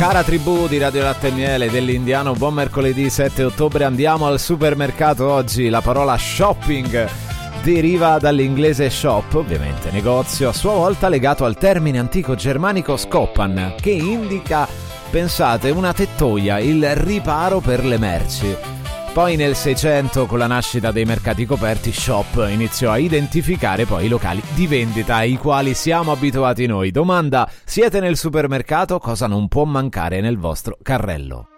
Cara tribù di Radio Latte e Miele dell'Indiano, buon mercoledì 7 ottobre. Andiamo al supermercato oggi. La parola shopping deriva dall'inglese shop, ovviamente negozio, a sua volta legato al termine antico germanico skoppan, che indica, pensate, una tettoia, il riparo per le merci. Poi nel 600, con la nascita dei mercati coperti, shop iniziò a identificare poi i locali di vendita ai quali siamo abituati noi. Domanda: siete nel supermercato? Cosa non può mancare nel vostro carrello?